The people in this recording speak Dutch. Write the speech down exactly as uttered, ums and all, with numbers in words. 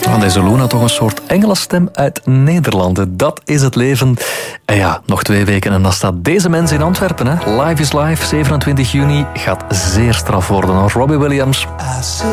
Van deze Luna toch een soort engelenstem uit Nederland. Dat is het leven. En ja, nog twee weken en dan staat deze mens in Antwerpen. Hè. Live is Live, zevenentwintig juni, gaat zeer straf worden. Robbie Williams.